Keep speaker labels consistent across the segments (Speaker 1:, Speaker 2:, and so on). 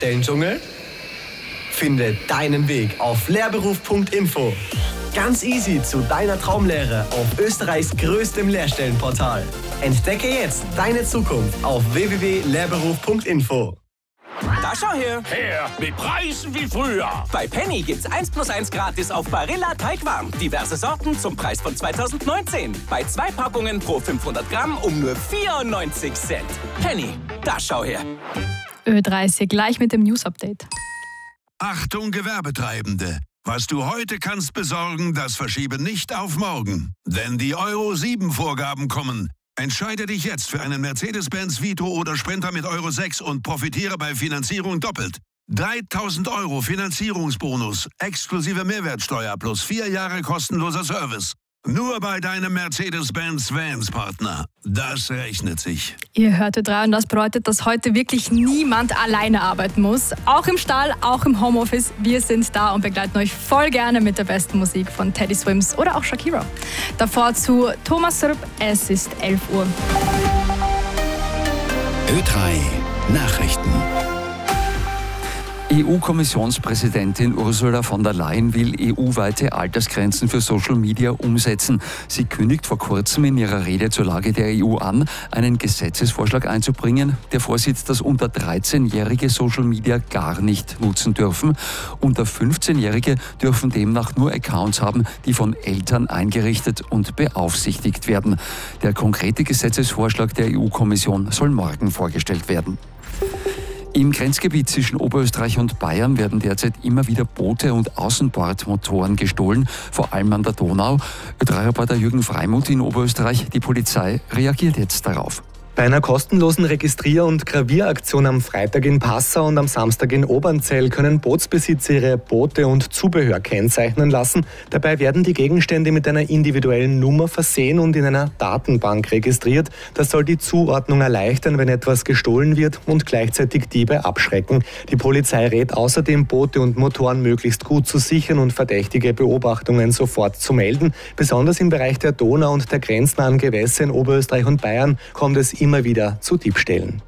Speaker 1: Stellendschungel? Finde deinen Weg auf lehrberuf.info. Ganz easy zu deiner Traumlehre auf Österreichs größtem Lehrstellenportal. Entdecke jetzt deine Zukunft auf www.lehrberuf.info.
Speaker 2: Da schau her!
Speaker 3: Her, mit Preisen wie früher.
Speaker 2: Bei Penny gibt's 1+1 gratis auf Barilla Teigwarm. Diverse Sorten zum Preis von 2019. Bei 2 Packungen pro 500 Gramm um nur 94 Cent. Penny, da schau her!
Speaker 4: Ö30 gleich mit dem News-Update.
Speaker 5: Achtung Gewerbetreibende! Was du heute kannst besorgen, das verschiebe nicht auf morgen. Denn die Euro-7-Vorgaben kommen. Entscheide dich jetzt für einen Mercedes-Benz Vito oder Sprinter mit Euro 6 und profitiere bei Finanzierung doppelt. 3.000 € Finanzierungsbonus, exklusive Mehrwertsteuer plus 4 Jahre kostenloser Service. Nur bei deinem Mercedes-Benz Vans-Partner. Das rechnet sich.
Speaker 4: Ihr hört Ö3 und das bedeutet, dass heute wirklich niemand alleine arbeiten muss. Auch im Stall, auch im Homeoffice. Wir sind da und begleiten euch voll gerne mit der besten Musik von Teddy Swims oder auch Shakira. Davor zu Thomas Srp, es ist 11 Uhr.
Speaker 6: Ö3 Nachrichten. EU-Kommissionspräsidentin Ursula von der Leyen will EU-weite Altersgrenzen für Social Media umsetzen. Sie kündigt vor kurzem in ihrer Rede zur Lage der EU an, einen Gesetzesvorschlag einzubringen, der vorsieht, dass unter 13-Jährige Social Media gar nicht nutzen dürfen. Unter 15-Jährige dürfen demnach nur Accounts haben, die von Eltern eingerichtet und beaufsichtigt werden. Der konkrete Gesetzesvorschlag der EU-Kommission soll morgen vorgestellt werden. Im Grenzgebiet zwischen Oberösterreich und Bayern werden derzeit immer wieder Boote und Außenbordmotoren gestohlen, vor allem an der Donau. Ö3-Reporter Jürgen Freimuth in Oberösterreich. Die Polizei reagiert jetzt darauf.
Speaker 7: Bei einer kostenlosen Registrier- und Gravieraktion am Freitag in Passau und am Samstag in Obernzell können Bootsbesitzer ihre Boote und Zubehör kennzeichnen lassen. Dabei werden die Gegenstände mit einer individuellen Nummer versehen und in einer Datenbank registriert. Das soll die Zuordnung erleichtern, wenn etwas gestohlen wird und gleichzeitig Diebe abschrecken. Die Polizei rät außerdem, Boote und Motoren möglichst gut zu sichern und verdächtige Beobachtungen sofort zu melden. Besonders im Bereich der Donau und der grenznahen Gewässer in Oberösterreich und Bayern kommt es immer wieder zu Diebstählen.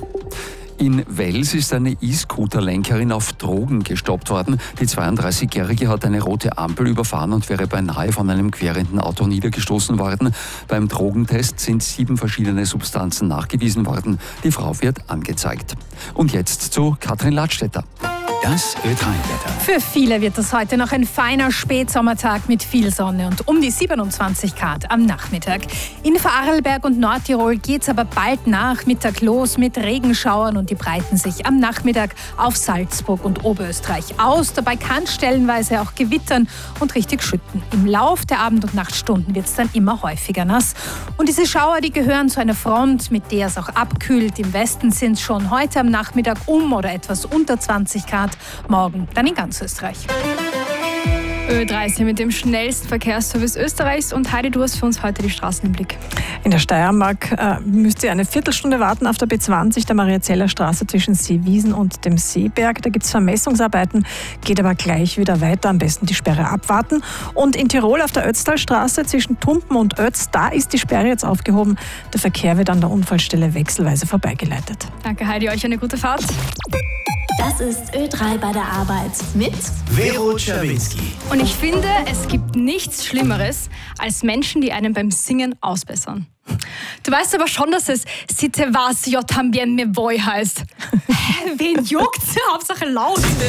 Speaker 6: In Wels ist eine E-Scooter-Lenkerin auf Drogen gestoppt worden. Die 32-Jährige hat eine rote Ampel überfahren und wäre beinahe von einem querenden Auto niedergestoßen worden. Beim Drogentest sind 7 verschiedene Substanzen nachgewiesen worden. Die Frau wird angezeigt. Und jetzt zu Katrin Ladstätter. Das Ö3-Wetter.
Speaker 8: Für viele wird es heute noch ein feiner Spätsommertag mit viel Sonne und um die 27 Grad am Nachmittag. In Vorarlberg und Nordtirol geht es aber bald nach Mittag los mit Regenschauern und die breiten sich am Nachmittag auf Salzburg und Oberösterreich aus. Dabei kann es stellenweise auch gewittern und richtig schütten. Im Lauf der Abend- und Nachtstunden wird es dann immer häufiger nass. Und diese Schauer, die gehören zu einer Front, mit der es auch abkühlt. Im Westen sind es schon heute am Nachmittag oder etwas unter 20 Grad. Morgen dann in ganz Österreich.
Speaker 4: Ö30 mit dem schnellsten Verkehrsservice Österreichs. Und Heidi, du hast für uns heute die Straßen im Blick.
Speaker 9: In der Steiermark müsst ihr eine Viertelstunde warten auf der B20, der Mariazeller Straße zwischen Seewiesen und dem Seeberg. Da gibt es Vermessungsarbeiten, geht aber gleich wieder weiter. Am besten die Sperre abwarten. Und in Tirol auf der Ötztalstraße zwischen Tumpen und Ötz, da ist die Sperre jetzt aufgehoben. Der Verkehr wird an der Unfallstelle wechselweise vorbeigeleitet.
Speaker 4: Danke Heidi, euch eine gute Fahrt.
Speaker 10: Das ist Ö3 bei der Arbeit mit
Speaker 1: Vero Czerwinski.
Speaker 4: Und ich finde, es gibt nichts Schlimmeres als Menschen, die einen beim Singen ausbessern. Du weißt aber schon, dass es "Si te vas, yo también me voy" heißt. Wen juckt's? Hauptsache laut.